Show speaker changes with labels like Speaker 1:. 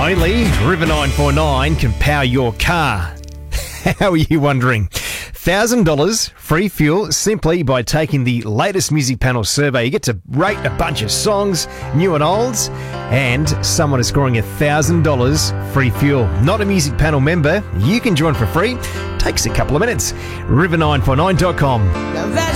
Speaker 1: Only River 949 can power your car. How are you wondering? $1,000 free fuel simply by taking the latest Music Panel survey. You get to rate a bunch of songs, new and olds, and someone is scoring $1,000 free fuel. Not a Music Panel member, you can join for free. Takes a couple of minutes. River949.com.